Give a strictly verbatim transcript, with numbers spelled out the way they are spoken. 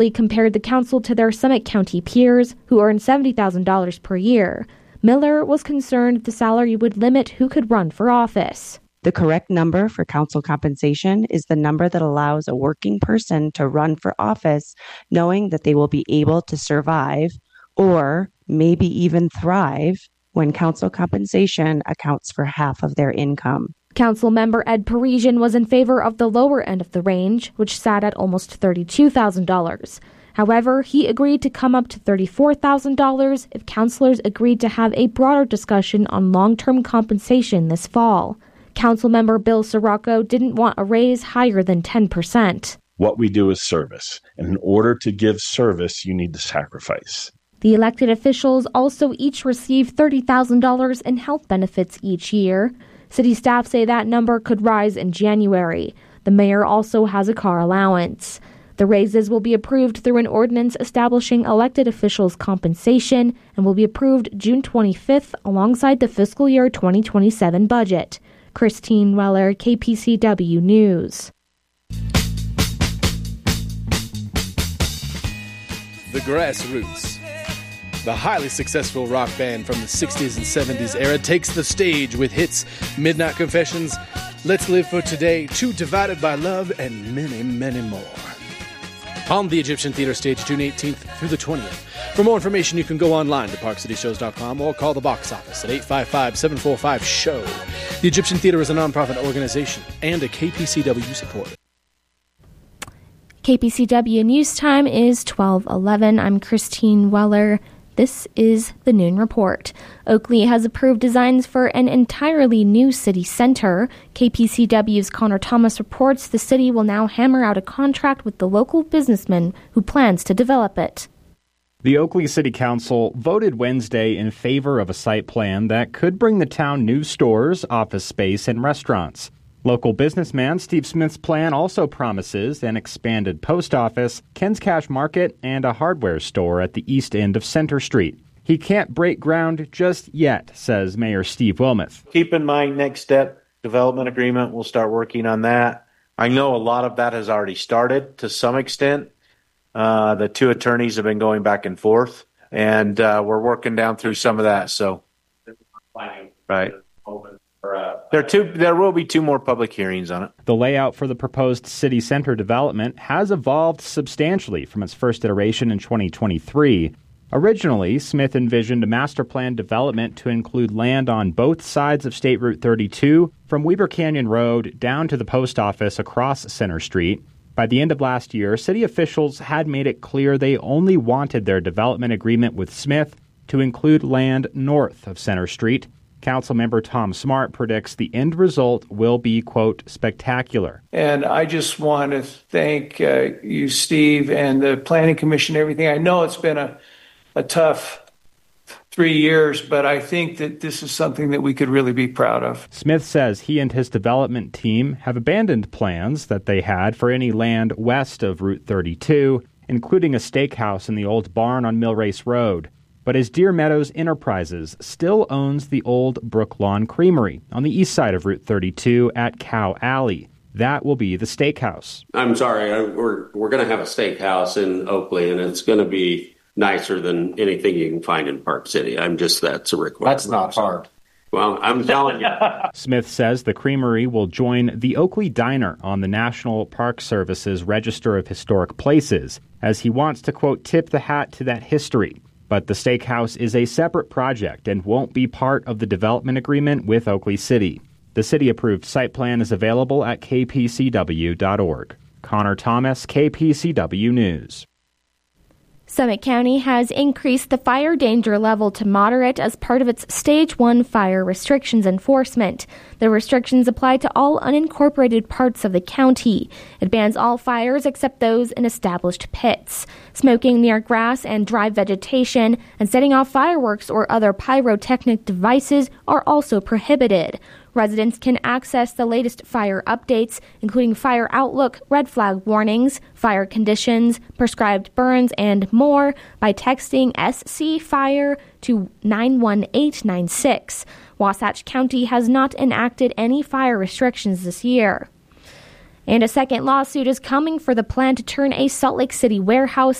He compared the council to their Summit County peers, who earn seventy thousand dollars per year. Miller was concerned the salary would limit who could run for office. The correct number for council compensation is the number that allows a working person to run for office knowing that they will be able to survive or maybe even thrive when council compensation accounts for half of their income. Council member Ed Parisian was in favor of the lower end of the range, which sat at almost thirty-two thousand dollars. However, he agreed to come up to thirty-four thousand dollars if councilors agreed to have a broader discussion on long-term compensation this fall. Councilmember Bill Sirocco didn't want a raise higher than ten percent. What we do is service, and in order to give service, you need to sacrifice. The elected officials also each receive thirty thousand dollars in health benefits each year. City staff say that number could rise in January. The mayor also has a car allowance. The raises will be approved through an ordinance establishing elected officials' compensation and will be approved June twenty-fifth alongside the fiscal year twenty twenty-seven budget. Christine Weller, K P C W News. The Grassroots. The highly successful rock band from the sixties and seventies era takes the stage with hits Midnight Confessions, Let's Live for Today, Two Divided by Love, and many, many more. On the Egyptian Theater stage June eighteenth through the twentieth. For more information, you can go online to park city shows dot com or call the box office at eight five five, seven four five, S H O W. The Egyptian Theater is a nonprofit organization and a K P C W supporter. K P C W News Time is twelve eleven. I'm Christine Weller. This is the Noon Report. Oakley has approved designs for an entirely new city center. K P C W's Connor Thomas reports the city will now hammer out a contract with the local businessman who plans to develop it. The Oakley City Council voted Wednesday in favor of a site plan that could bring the town new stores, office space, and restaurants. Local businessman Steve Smith's plan also promises an expanded post office, Ken's Cash Market, and a hardware store at the east end of Center Street. He can't break ground just yet, says Mayor Steve Wilmoth. Keep in mind, next step, development agreement, we'll start working on that. I know a lot of that has already started to some extent. Uh, the two attorneys have been going back and forth, and uh, we're working down through some of that. So, right. There, are two, there will be two more public hearings on it. The layout for the proposed city center development has evolved substantially from its first iteration in twenty twenty-three. Originally, Smith envisioned a master plan development to include land on both sides of State Route thirty-two, from Weber Canyon Road down to the post office across Center Street. By the end of last year, city officials had made it clear they only wanted their development agreement with Smith to include land north of Center Street. Councilmember Tom Smart predicts the end result will be, quote, spectacular. And I just want to thank uh, you, Steve, and the Planning Commission, everything. I know it's been a, a tough three years, but I think that this is something that we could really be proud of. Smith says he and his development team have abandoned plans that they had for any land west of Route thirty-two, including a steakhouse in the old barn on Millrace Road. But his Deer Meadows Enterprises still owns the old Brooklawn Creamery on the east side of Route thirty-two at Cow Alley. That will be the steakhouse. I'm sorry, I, we're we're going to have a steakhouse in Oakley, and it's going to be nicer than anything you can find in Park City. I'm just, that's a requirement. That's not hard. Well, I'm telling you. Smith says the creamery will join the Oakley Diner on the National Park Service's Register of Historic Places, as he wants to, quote, tip the hat to that history. But the steakhouse is a separate project and won't be part of the development agreement with Oakley City. The city-approved site plan is available at k p c w dot org. Connor Thomas, K P C W News. Summit County has increased the fire danger level to moderate as part of its Stage one fire restrictions enforcement. The restrictions apply to all unincorporated parts of the county. It bans all fires except those in established pits. Smoking near grass and dry vegetation and setting off fireworks or other pyrotechnic devices are also prohibited. Residents can access the latest fire updates, including fire outlook, red flag warnings, fire conditions, prescribed burns, and more by texting S C Fire to nine one eight nine six. Wasatch County has not enacted any fire restrictions this year. And a second lawsuit is coming for the plan to turn a Salt Lake City warehouse